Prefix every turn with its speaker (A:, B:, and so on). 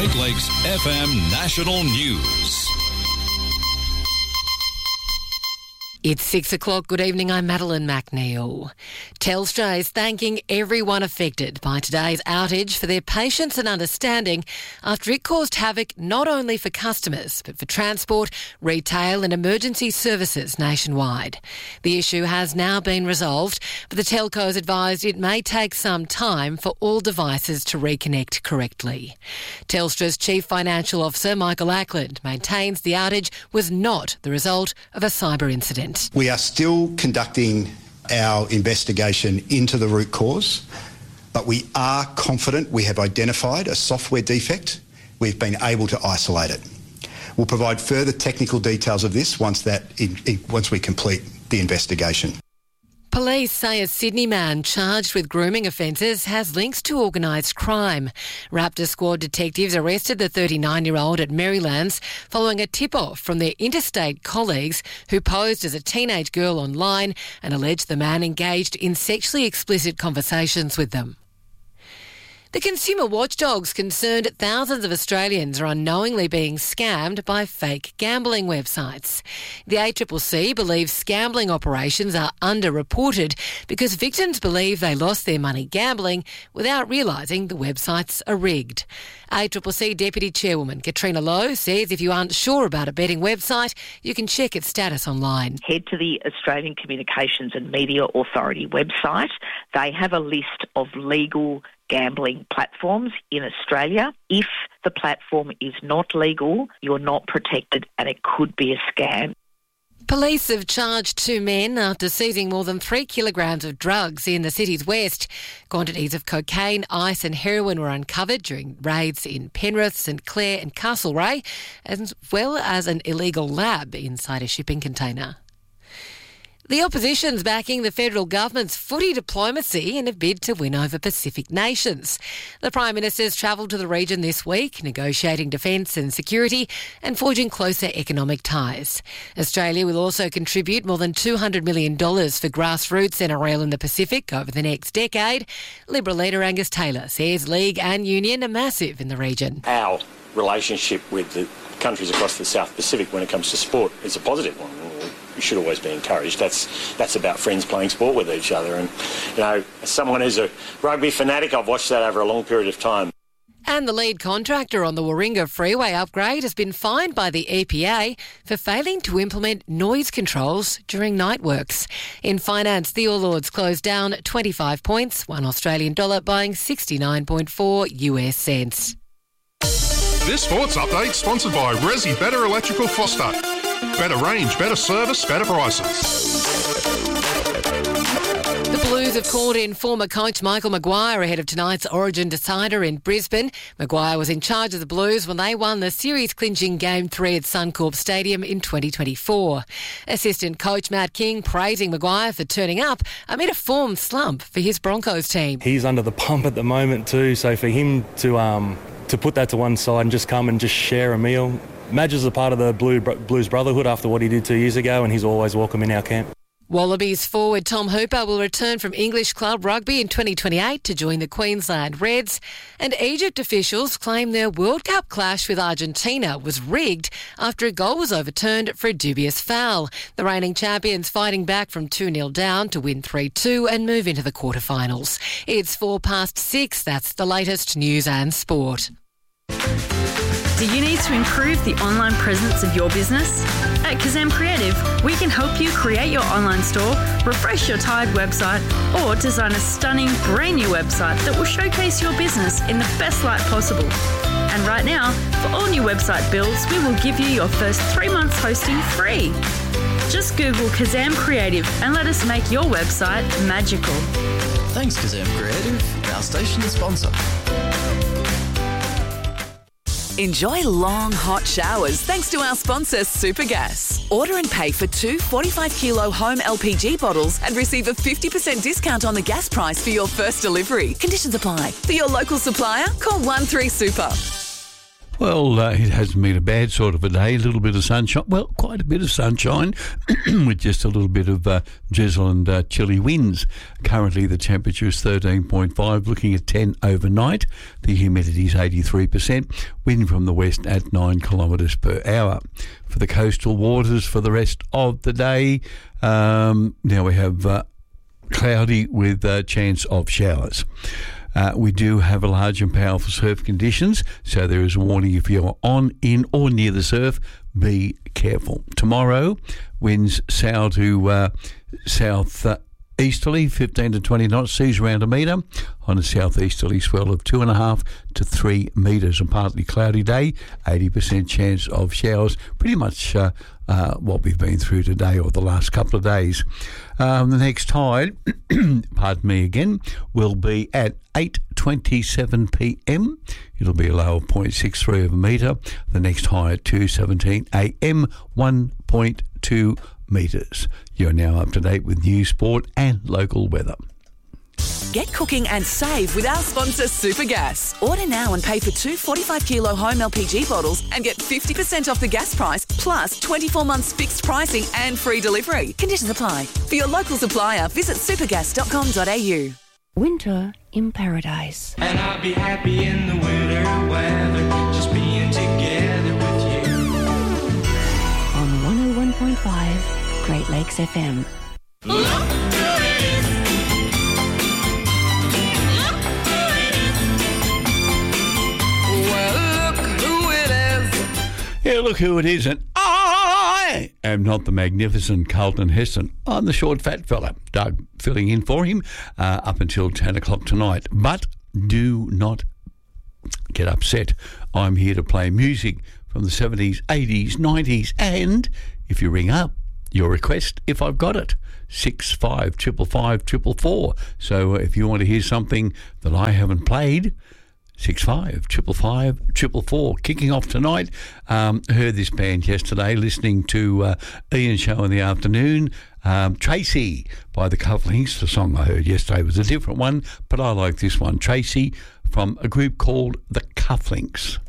A: Great Lakes FM National News.
B: It's 6 o'clock. Good evening. I'm Madeline McNeil. Telstra is thanking everyone affected by today's outage for their patience and understanding after it caused havoc not only for customers but for transport, retail and emergency services nationwide. The issue has now been resolved, but the telco's advised it may take some time for all devices to reconnect correctly. Telstra's Chief Financial Officer, Michael Ackland, maintains the outage was not the result of a cyber incident.
C: We are still conducting our investigation into the root cause, but we are confident we have identified a software defect. We've been able to isolate it. We'll provide further technical details of this once we complete the investigation.
B: Police say a Sydney man charged with grooming offences has links to organised crime. Raptor Squad detectives arrested the 39-year-old at Marylands following a tip-off from their interstate colleagues who posed as a teenage girl online and alleged the man engaged in sexually explicit conversations with them. The consumer watchdog's concerned thousands of Australians are unknowingly being scammed by fake gambling websites. The ACCC believes gambling operations are underreported because victims believe they lost their money gambling without realising the websites are rigged. ACCC Deputy Chairwoman Katrina Lowe says if you aren't sure about a betting website, you can check its status online.
D: Head to the Australian Communications and Media Authority website. They have a list of legal gambling platforms in Australia. If the platform is not legal, you're not protected and it could be a scam.
B: Police have charged 2 men after seizing more than 3 kilograms of drugs in the city's west. Quantities of cocaine, ice and heroin were uncovered during raids in Penrith, St Clair and Castlereagh, as well as an illegal lab inside a shipping container. The opposition's backing the federal government's footy diplomacy in a bid to win over Pacific nations. The Prime Minister's travelled to the region this week, negotiating defence and security and forging closer economic ties. Australia will also contribute more than $200 million for grassroots NRL in the Pacific over the next decade. Liberal leader Angus Taylor says League and Union are massive in the region.
E: Our relationship with the countries across the South Pacific when it comes to sport is a positive one. We should always be encouraged. That's about friends playing sport with each other. And, as someone who's a rugby fanatic, I've watched that over a long period of time.
B: And the lead contractor on the Warringah Freeway upgrade has been fined by the EPA for failing to implement noise controls during night works. In finance, the All Ords closed down 25 points, $1 Australian dollar buying 69.4 US cents.
F: This sports update sponsored by Resi Better Electrical Foster. Better range, better service, better prices.
B: The Blues have called in former coach Michael Maguire ahead of tonight's Origin decider in Brisbane. Maguire was in charge of the Blues when they won the series-clinching Game 3 at Suncorp Stadium in 2024. Assistant coach Matt King praising Maguire for turning up amid a form slump for his Broncos team.
G: He's under the pump at the moment too, so for him to put that to one side and just come and just share a meal. Madge is a part of the Blues Brotherhood after what he did 2 years ago, and he's always welcome in our camp.
B: Wallabies forward Tom Hooper will return from English club rugby in 2028 to join the Queensland Reds. And Egypt officials claim their World Cup clash with Argentina was rigged after a goal was overturned for a dubious foul. The reigning champions fighting back from 2-0 down to win 3-2 and move into the quarterfinals. It's 6:04. That's the latest news and sport.
H: Do you need to improve the online presence of your business? At Kazam Creative, we can help you create your online store, refresh your tired website, or design a stunning brand new website that will showcase your business in the best light possible. And right now, for all new website builds, we will give you your first 3 months hosting free. Just Google Kazam Creative and let us make your website magical.
I: Thanks, Kazam Creative, our station sponsor.
J: Enjoy long, hot showers thanks to our sponsor, Supergas. Order and pay for 2 45-kilo home LPG bottles and receive a 50% discount on the gas price for your first delivery. Conditions apply. For your local supplier, call 13-SUPER.
K: Well, it hasn't been a bad sort of a day. A little bit of sunshine. Well, quite a bit of sunshine with just a little bit of drizzle and chilly winds. Currently, the temperature is 13.5, looking at 10 overnight. The humidity is 83%. Wind from the west at 9 kilometres per hour. For the coastal waters for the rest of the day, now we have cloudy with a chance of showers. We do have a large and powerful surf conditions, so there is a warning if you're on, in or near the surf, be careful. Tomorrow, winds sail to south easterly, 15 to 20 knots, seas around a metre, on a southeasterly swell of 2.5 to 3 metres. A partly cloudy day, 80% chance of showers, pretty much what we've been through today or the last couple of days. The next tide, pardon me again, will be at 8:27 p.m. It'll be a low of 0.63 of a metre. The next high at 2:17 a.m, 1.2 metres. You're now up to date with news, sport and local weather.
J: Get cooking and save with our sponsor Supergas. Order now and pay for 2 45-kilo home LPG bottles and get 50% off the gas price, plus 24 months fixed pricing and free delivery. Conditions apply. For your local supplier, visit supergas.com.au.
L: Winter in paradise.
M: And I'll be happy in the winter weather, just being together with you.
L: On 101.5 Great Lakes FM.
K: Yeah, look who it is, and I am not the magnificent Carlton Heston. I'm the short, fat fella. Doug filling in for him up until 10 o'clock tonight. But do not get upset. I'm here to play music from the 70s, 80s, 90s, and if you ring up, your request, if I've got it, 655554. So if you want to hear something that I haven't played, 655554. Kicking off tonight, heard this band yesterday, listening to Ian's show in the afternoon. Tracy by the Cufflinks. The song I heard yesterday was a different one, but I like this one. Tracy from a group called the Cufflinks.